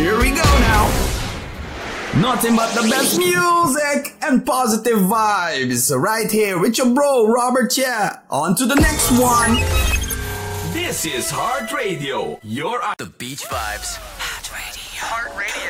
Here we go now. Nothing but the best music and positive vibes right here with your bro Robert. Yeah, on to the next one. This is Heart Radio. Your The beach vibes. Heart Radio.